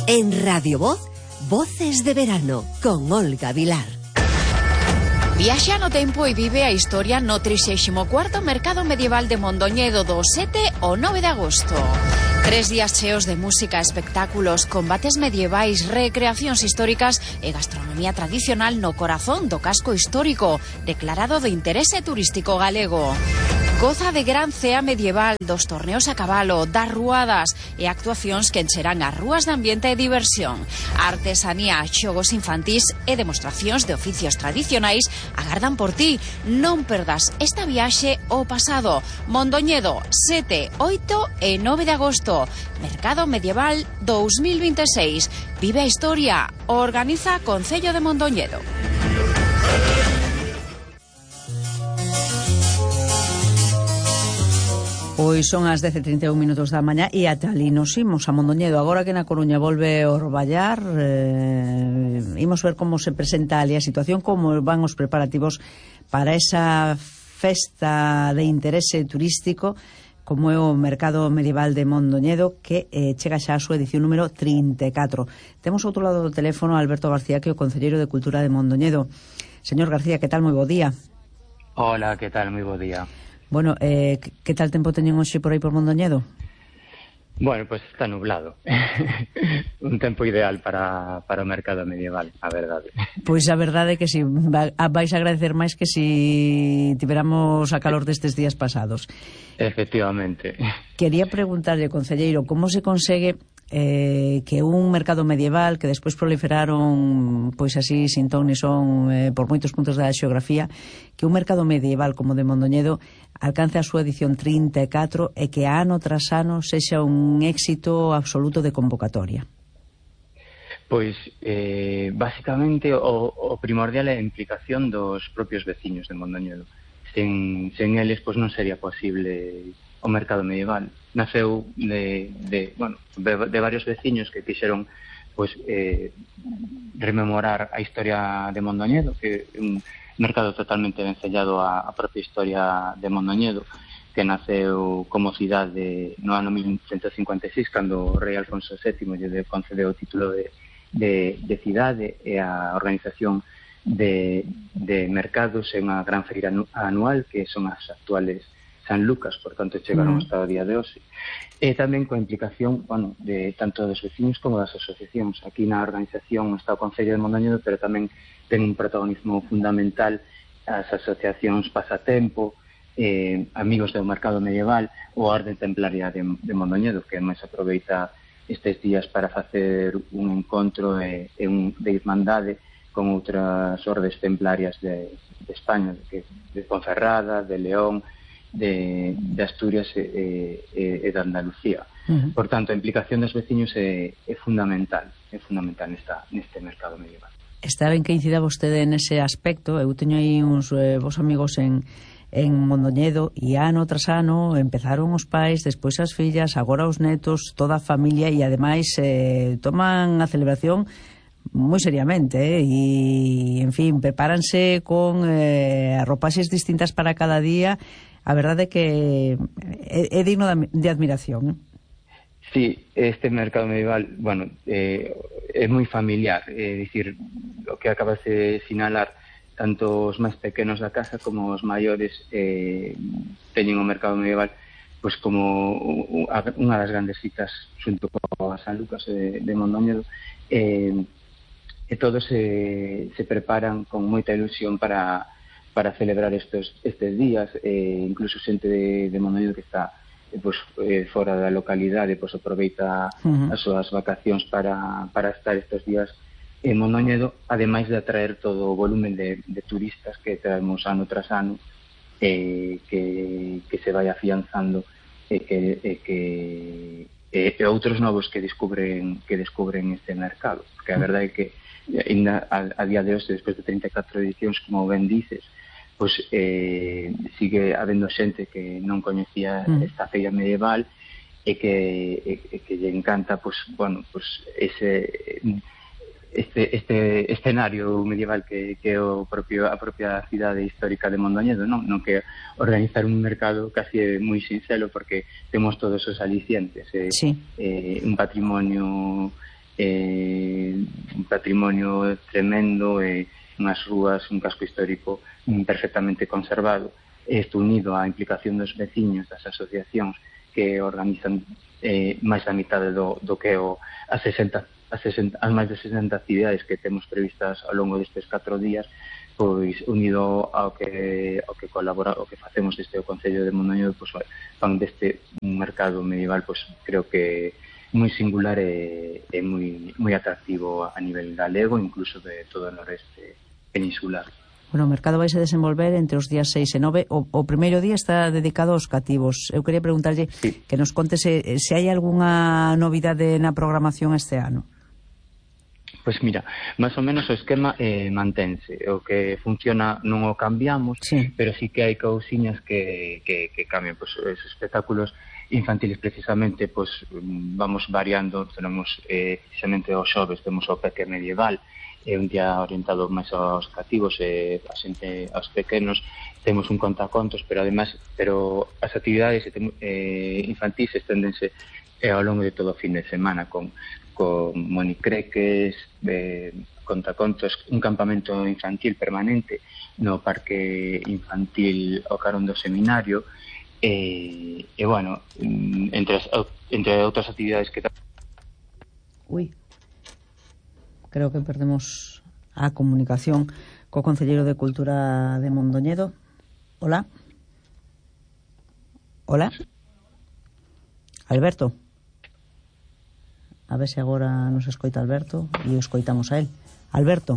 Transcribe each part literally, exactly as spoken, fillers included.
En Radio Voz, Voces de Verano, con Olga Vilar. Viaxa no tempo e vive a historia no trixésimo cuarto Mercado Medieval de Mondoñedo do sete ao nove de agosto. Tres días cheos de música, espectáculos, combates medievais, recreacións históricas e gastronomía tradicional no corazón do casco histórico, declarado de interese turístico galego. Goza de gran cea medieval, dos torneos a cabalo, das ruadas e actuacións que encherán as rúas de ambiente e diversión. Artesanía, xogos infantís e demostracións de oficios tradicionais agardan por ti. Non perdas esta viaxe ao pasado. Mondoñedo, sete, oito e nove de agosto. Mercado Medieval dos mil veintiséis. Vive a historia. Organiza Concello de Mondoñedo. Pois son as dez e trinta e un minutos da mañá e ata ali nos imos a Mondoñedo. Agora que na Coruña volve a orballar, eh, imos ver como se presenta ali a situación, como van os preparativos para esa festa de interese turístico como é o Mercado Medieval de Mondoñedo, que eh, chega xa a súa edición número trinta e catro. Temos outro lado do teléfono a Alberto García, que é o Concelleiro de Cultura de Mondoñedo. Señor García, que tal? Moi bo día. Hola, que tal? Moi bo día. Bueno, eh, que tal tempo teñen hoxe por aí por Mondoñedo? Bueno, pues está nublado. Un tempo ideal para, para o mercado medieval, a verdade. Pois a verdade é que si vais a agradecer máis que si tiveramos a calor destes días pasados. Efectivamente. Quería preguntarlle, concelleiro, como se consegue eh, que un mercado medieval que despois proliferaron pois así sin ton ni son eh, por moitos puntos da xeografía, que un mercado medieval como de Mondoñedo alcance a súa edición trinta e catro e que ano tras ano sexa un éxito absoluto de convocatoria? Pois, eh, basicamente, o, o primordial é a implicación dos propios veciños de Mondoñedo. Sen, sen eles, pois non sería posible o mercado medieval. Naceu de, de, bueno, de, de varios veciños que quixeron pois, eh, rememorar a historia de Mondoñedo, que é un mercado totalmente vencellado á, a propia historia de Mondoñedo, que naceu como cidade no ano mil ciento cincuenta e seis, cando o rei Alfonso sétimo lle concedeu o título de, de, de cidade, e a organización de, de mercados é unha gran feira anual, que son as actuales San Lucas, por tanto chegaron mm. hasta o día de hoxe. E tamén coa implicación, bueno, de tanto dos veciños como das asociacións. Aquí na organización está o Concello de Mondoñedo, pero tamén ten un protagonismo fundamental as asociacións Pasatempo, eh, Amigos do Mercado Medieval ou a Orde Templaria de, de Mondoñedo, que máis aproveita estes días para facer un encontro e, e un, de irmandade con outras ordes templarias de, de España, de, de Ponferrada, de León, de, de Asturias e, e, e de Andalucía. Uh-huh. Por tanto, a implicación dos veciños é, é fundamental, é fundamental nesta, neste mercado medieval. Está ben que incida vostede nese aspecto. Eu teño aí uns eh, vos amigos en, en Mondoñedo e ano tras ano empezaron os pais, despois as fillas, agora os netos, toda a familia, e ademais eh, toman a celebración moi seriamente, eh? E, en fin, prepáranse con eh, arropaxes distintas para cada día. A verdade é que é, é digno de, de admiración, eh? Sí, este mercado medieval, bueno, eh, é moi familiar, é dicir, o que acabas de sinalar, tanto os máis pequenos da casa como os maiores eh, teñen o mercado medieval pois como unha das grandes citas xunto coa San Lucas de, de Mondoñedo, eh, e todos se, se preparan con moita ilusión para, para celebrar estes, estes días, eh, incluso xente de, de Mondoñedo que está pues, eh, fora da localidade, pues, aproveita uh-huh. as súas vacacións para, para estar estes días en Mondoñedo, ademais de atraer todo o volumen de, de turistas que traemos ano tras ano, eh, que, que se vai afianzando e que, e que e, e outros novos que descubren que descubren este mercado, porque a verdade é que ainda a, a día de hoxe, despois de trinta e catro edicións, como ben dices, pois eh, sigue habendo xente que non coñecía mm. esta feira medieval e que, e, e que lle encanta, pois, bueno, pois ese este, este escenario medieval que, que é o propio, a propia cidade histórica de Mondoñedo, non? Non que organizar un mercado casi é moi sincero, porque temos todos os alicientes, eh, sí. eh, un patrimonio eh, un patrimonio tremendo, e eh, unhas rúas, un casco histórico perfectamente conservado. Isto unido á implicación dos veciños, das asociacións que organizan eh, máis da mitade do, do que o, as, sesenta, as, sesenta, as máis de sesenta actividades que temos previstas ao longo destes catro días, pois unido ao que ao que colabora, o que facemos desde o Concello de Mondoñedo, pois fan deste mercado medieval, pois creo que moi singular e, e moi moi atractivo a nivel galego, incluso de todo o noreste peninsular. Bueno, o mercado vai se desenvolver entre os días seis e nove. O, o primeiro día está dedicado aos cativos. Eu quería preguntarlle sí. que nos conte se, se hai algunha novidade na programación este ano. Pois mira, máis ou menos o esquema eh, mantense. O que funciona non o cambiamos, sí. pero sí que hai cousiñas que, que, que cambian. Pois os espectáculos infantiles precisamente, pois vamos variando. Tenemos eh, precisamente os xoves, temos o Peque Medieval, é un día orientado máis aos cativos e a xente, aos pequenos. Temos un contacontos, pero ademais, pero as actividades eh, infantis esténdense eh, ao longo de todo o fin de semana, con, con monicreques, eh, contacontos, un campamento infantil permanente no Parque Infantil ao carón do Seminario, e, e bueno, entre, as, entre outras actividades que... Ui... Creo que perdemos a comunicación co Concelleiro de Cultura de Mondoñedo. Hola. Hola. Alberto. A ver se agora nos escoita Alberto e o escoitamos a él. Alberto.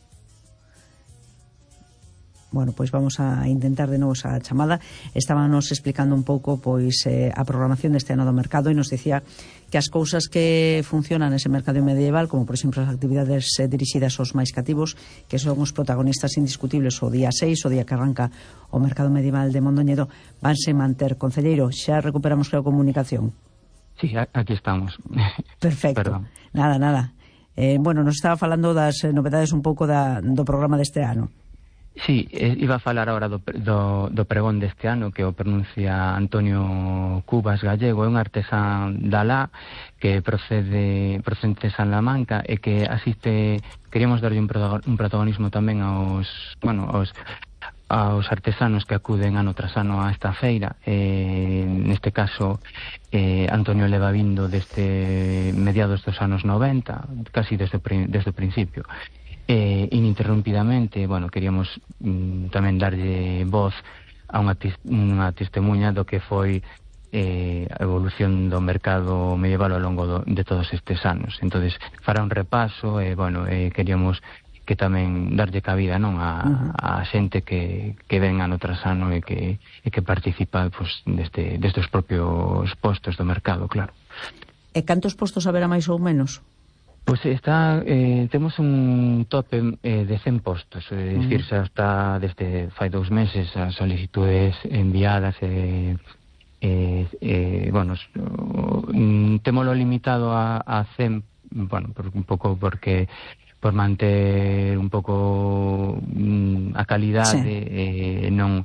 Bueno, pois vamos a intentar de novo esa chamada. Estábamos explicando un pouco pois eh, a programación deste ano do mercado e nos dicía que as cousas que funcionan nese mercado medieval, como por exemplo as actividades eh, dirixidas aos máis cativos, que son os protagonistas indiscutibles o día seis, o día que arranca o mercado medieval de Mondoñedo, vanse manter. Concelleiro, xa recuperamos a comunicación? Sí, aquí estamos. Perfecto. Perdón. Nada, nada. Eh, bueno, nos estaba falando das novedades un pouco da, do programa deste ano. Sí, iba a falar agora do, do, do pregón deste ano, que o pronuncia Antonio Cubas Gallego, é un artesán da Lá que procede procedente de San Lamanca e que asiste, queríamos darlle un, un protagonismo tamén aos, bueno, aos aos artesanos que acuden ano tras ano a esta feira. Eh, neste caso, eh, Antonio leva vindo desde mediados dos anos noventa, casi desde, desde o principio. Eh, ininterrumpidamente, bueno, queríamos mm, tamén darlle voz a unha, unha testemunha do que foi eh, a evolución do mercado medieval ao longo do, de todos estes anos. Entonces, fará un repaso e, eh, bueno, eh, queríamos que tamén darlle cabida, non, a, uh-huh. a xente que, que ven ano tras ano e que, e que participa pues, deste, destes propios postos do mercado, claro. E cantos postos haberá máis ou menos? Pois pues está, eh, temos un tope eh, de cen postos, é eh, dicir, xa está desde fai dous meses as solicitudes enviadas e, eh, eh, bueno, mm, témolo limitado a, a cen, bueno, por, un pouco porque por manter un pouco mm, a calidade, sí. eh, non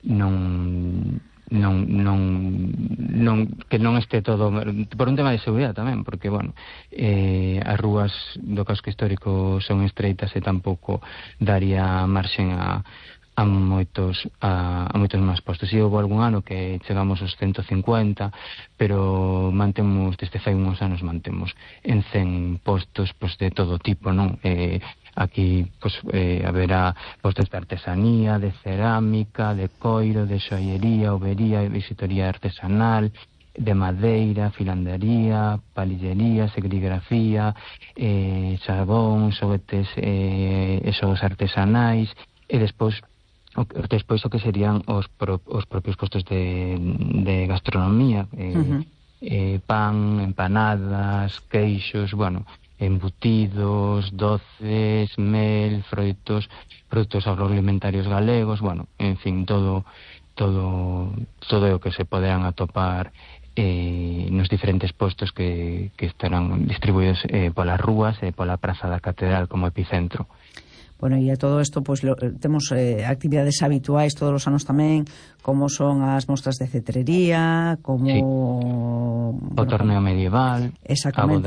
non non non non que non este todo por un tema de seguridade tamén, porque bueno, eh, as rúas do casco histórico son estreitas e tampouco daría marxen a a moitos a, a moitos máis postos. E houve algún ano que chegamos aos ciento cincuenta, pero mantemos, desde fai uns anos mantemos en cen postos pues, de todo tipo, non? Eh, aquí pues, eh, haberá postos de artesanía, de cerámica, de coiro, de xoallería, overía, visitoría artesanal, de madeira, filandería, palillería, serigrafía, eh, xabón, xoguetes eh, e xogos artesanais, e despois O, despois o que serían os, pro, os propios postos de, de gastronomía, eh, uh-huh. eh, pan, empanadas, queixos, bueno, embutidos, doces, mel, froitos, produtos agroalimentarios galegos, bueno, en fin, todo todo todo o que se poderán atopar eh, nos diferentes postos que, que estarán distribuídos eh, polas rúas e eh, pola Praza da Catedral como epicentro. Bueno, e a todo isto, pois, lo, temos eh, actividades habituais todos os anos tamén, como son as mostras de cetrería, como... Sí. O bueno, torneo medieval, a boda,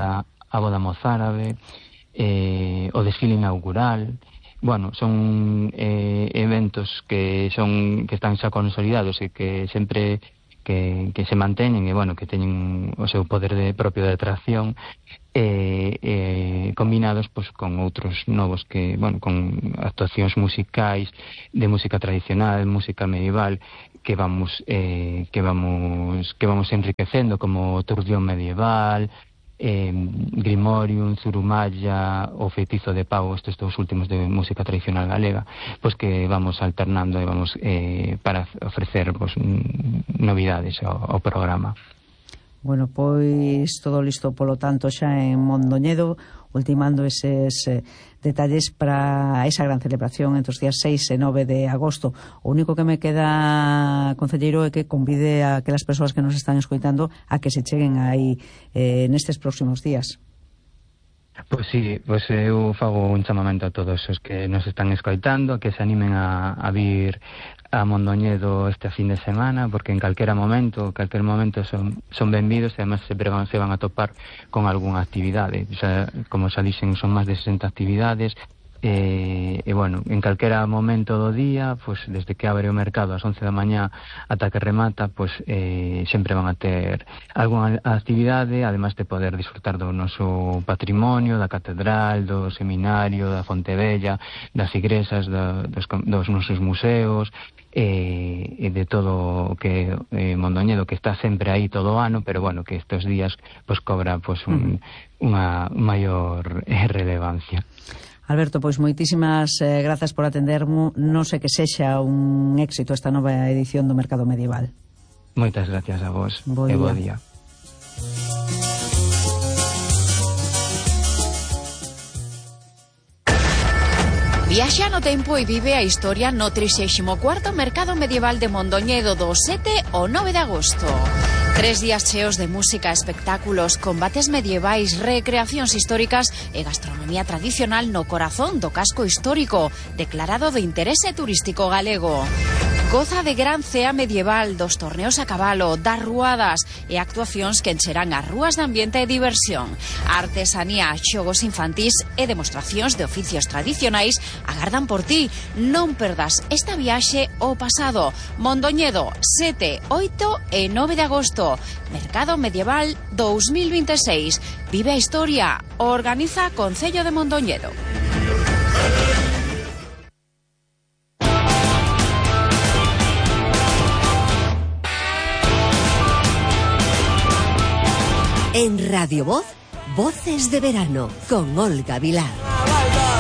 a boda mozárabe, eh, o desfile inaugural. Bueno, son eh, eventos que son que están xa consolidados e que sempre que, que se manteñen e, bueno, que teñen o seu poder de, propio de atracción, eh, eh, combinados pues, con outros novos que, bueno, con actuacións musicais de música tradicional, música medieval, que vamos eh, que vamos que vamos enriquecendo, como o turdión medieval, eh, Grimorium, Zurumalla, o Feitizo de Pau, estes dous últimos de música tradicional galega, pois que vamos alternando e vamos eh, para ofrecer pues, novidades ao, ao programa. Bueno, pois todo listo polo tanto xa en Mondoñedo, ultimando eses eh, detalles para esa gran celebración entre os días seis e nove de agosto. O único que me queda, concelleiro, é que convide a aquelas persoas que nos están escoitando a que se cheguen aí eh, nestes próximos días. Pois sí, pois eu fago un chamamento a todos os que nos están escoitando, que se animen a, a vir a Mondoñedo este fin de semana, porque en calquera momento, calquer momento son, son benvidos e además sempre van, se van a topar con algunha actividade. O sea, como xa dixen, son máis de sesenta actividades, e, e bueno, en calquera momento do día, pues, desde que abre o mercado ás once da mañá ata que remata, pues, eh, sempre van a ter algunha actividade, además de poder disfrutar do noso patrimonio, da catedral, do seminario, da Fonte Bella, das igrexas, da, dos, dos nosos museos, e, e de todo o que eh, Mondoñedo, que está sempre aí todo o ano, pero bueno, que estes días pues, cobra pues, un, mm. unha maior eh, relevancia. Alberto, pois moitísimas eh, grazas por atendermo. Non sei que sexa un éxito esta nova edición do Mercado Medieval. Moitas gracias a vos. Bo e día. bo día. Viaxa no tempo e vive a historia no trixésimo cuarto Mercado Medieval de Mondoñedo do sete ao nove de agosto. Tres días cheos de música, espectáculos, combates medievais, recreacións históricas e gastronomía tradicional no corazón do casco histórico, declarado de interese turístico galego. Goza de gran cea medieval, dos torneos a cabalo, das ruadas e actuacións que encherán as rúas de ambiente e diversión. Artesanía, xogos infantís e demostracións de oficios tradicionais agardan por ti. Non perdas esta viaxe ao pasado. Mondoñedo, sete, oito e nove de agosto. Mercado Medieval dos mil veintiséis. Vive a historia. Organiza Concello de Mondoñedo. En Radio Voz, Voces de Verano, con Olga Vilar.